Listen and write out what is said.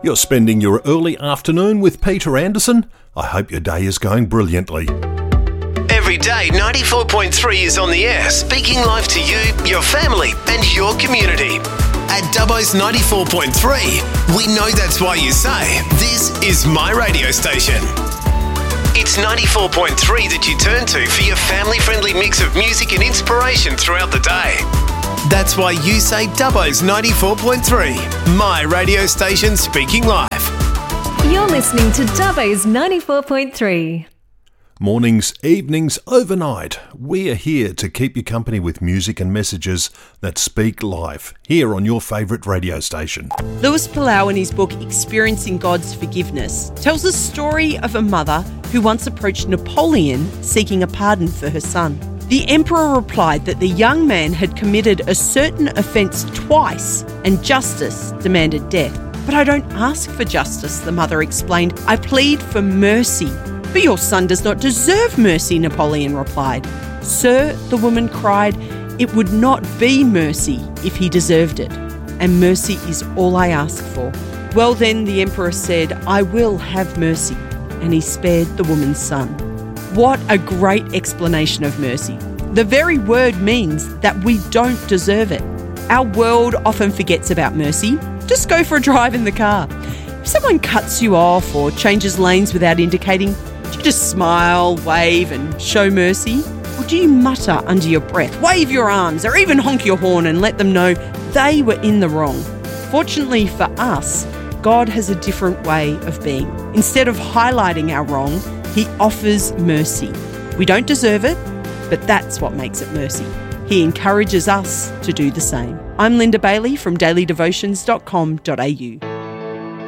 You're spending your early afternoon with Peter Anderson? I hope your day is going brilliantly. Every day, 94.3 is on the air, speaking live to you, your family and your community. At Dubbo's 94.3, we know that's why you say, this is my radio station. It's 94.3 that you turn to for your family-friendly mix of music and inspiration throughout the day. That's why you say Dubbo's 94.3, my radio station speaking live. You're listening to Dubbo's 94.3. Mornings, evenings, overnight, we are here to keep you company with music and messages that speak life, here on your favourite radio station. Lewis Palau, in his book Experiencing God's Forgiveness, tells the story of a mother who once approached Napoleon seeking a pardon for her son. The emperor replied that the young man had committed a certain offence twice and justice demanded death. "But I don't ask for justice," the mother explained. "I plead for mercy." "But your son does not deserve mercy," Napoleon replied. "Sir," the woman cried, "it would not be mercy if he deserved it, and mercy is all I ask for." "Well then," the emperor said, "I will have mercy," and he spared the woman's son. What a great explanation of mercy. The very word means that we don't deserve it. Our world often forgets about mercy. Just go for a drive in the car. If someone cuts you off or changes lanes without indicating, do you just smile, wave and show mercy? Or do you mutter under your breath, wave your arms or even honk your horn and let them know they were in the wrong? Fortunately for us, God has a different way of being. Instead of highlighting our wrong, He offers mercy. We don't deserve it, but that's what makes it mercy. He encourages us to do the same. I'm Linda Bailey from dailydevotions.com.au.